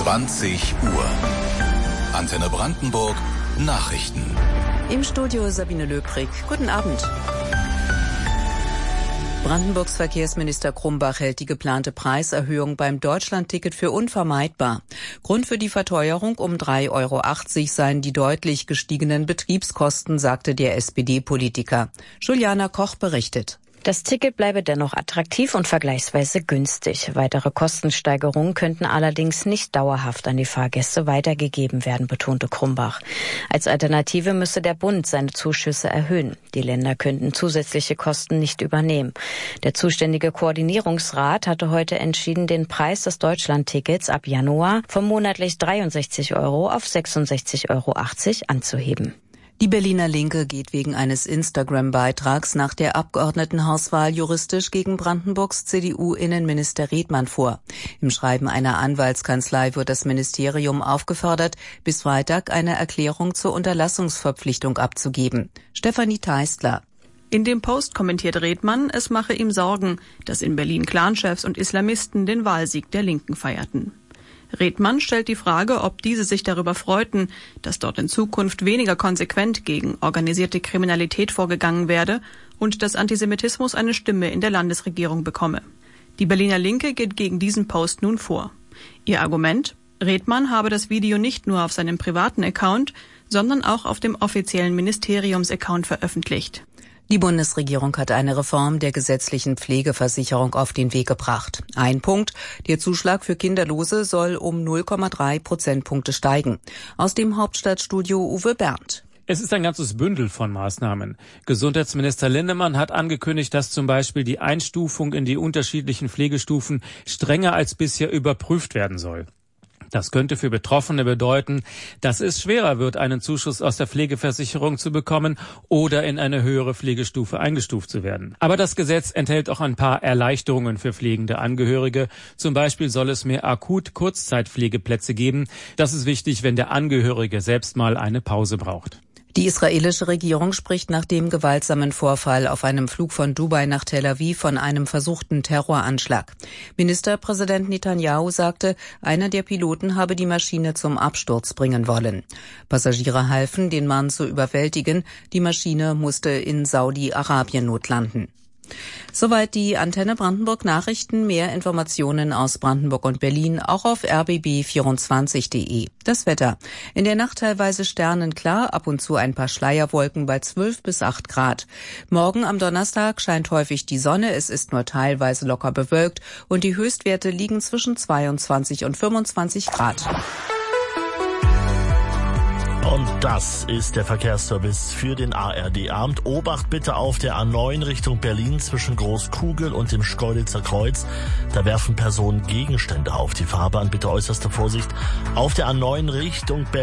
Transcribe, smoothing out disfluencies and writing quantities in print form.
20 Uhr. Antenne Brandenburg Nachrichten. Im Studio Sabine Löbrig. Guten Abend. Brandenburgs Verkehrsminister Krumbach hält die geplante Preiserhöhung beim Deutschlandticket für unvermeidbar. Grund für die Verteuerung um 3,80 € seien die deutlich gestiegenen Betriebskosten, sagte der SPD-Politiker. Juliana Koch berichtet. Das Ticket bleibe dennoch attraktiv und vergleichsweise günstig. Weitere Kostensteigerungen könnten allerdings nicht dauerhaft an die Fahrgäste weitergegeben werden, betonte Krumbach. Als Alternative müsse der Bund seine Zuschüsse erhöhen. Die Länder könnten zusätzliche Kosten nicht übernehmen. Der zuständige Koordinierungsrat hatte heute entschieden, den Preis des Deutschlandtickets ab Januar von monatlich 63 € auf 66,80 € anzuheben. Die Berliner Linke geht wegen eines Instagram-Beitrags nach der Abgeordnetenhauswahl juristisch gegen Brandenburgs CDU-Innenminister Redmann vor. Im Schreiben einer Anwaltskanzlei wird das Ministerium aufgefordert, bis Freitag eine Erklärung zur Unterlassungsverpflichtung abzugeben. Stefanie Teistler. In dem Post kommentiert Redmann, es mache ihm Sorgen, dass in Berlin Clanchefs und Islamisten den Wahlsieg der Linken feierten. Redmann stellt die Frage, ob diese sich darüber freuten, dass dort in Zukunft weniger konsequent gegen organisierte Kriminalität vorgegangen werde und dass Antisemitismus eine Stimme in der Landesregierung bekomme. Die Berliner Linke geht gegen diesen Post nun vor. Ihr Argument: Redmann habe das Video nicht nur auf seinem privaten Account, sondern auch auf dem offiziellen Ministeriums-Account veröffentlicht. Die Bundesregierung hat eine Reform der gesetzlichen Pflegeversicherung auf den Weg gebracht. Ein Punkt: Der Zuschlag für Kinderlose soll um 0,3 Prozentpunkte steigen. Aus dem Hauptstadtstudio Uwe Berndt. Es ist ein ganzes Bündel von Maßnahmen. Gesundheitsminister Linnemann hat angekündigt, dass zum Beispiel die Einstufung in die unterschiedlichen Pflegestufen strenger als bisher überprüft werden soll. Das könnte für Betroffene bedeuten, dass es schwerer wird, einen Zuschuss aus der Pflegeversicherung zu bekommen oder in eine höhere Pflegestufe eingestuft zu werden. Aber das Gesetz enthält auch ein paar Erleichterungen für pflegende Angehörige. Zum Beispiel soll es mehr Akut-Kurzzeitpflegeplätze geben. Das ist wichtig, wenn der Angehörige selbst mal eine Pause braucht. Die israelische Regierung spricht nach dem gewaltsamen Vorfall auf einem Flug von Dubai nach Tel Aviv von einem versuchten Terroranschlag. Ministerpräsident Netanyahu sagte, einer der Piloten habe die Maschine zum Absturz bringen wollen. Passagiere halfen, den Mann zu überwältigen. Die Maschine musste in Saudi-Arabien notlanden. Soweit die Antenne Brandenburg Nachrichten. Mehr Informationen aus Brandenburg und Berlin auch auf rbb24.de. Das Wetter: In der Nacht teilweise sternenklar, ab und zu ein paar Schleierwolken bei 12 bis 8 Grad. Morgen am Donnerstag scheint häufig die Sonne, es ist nur teilweise locker bewölkt und die Höchstwerte liegen zwischen 22 und 25 Grad. Und das ist der Verkehrsservice für den ARD-Abend. Obacht bitte auf der A9 Richtung Berlin zwischen Großkugel und dem Schkeuditzer Kreuz. Da werfen Personen Gegenstände auf die Fahrbahn. Bitte äußerste Vorsicht auf der A9 Richtung Berlin.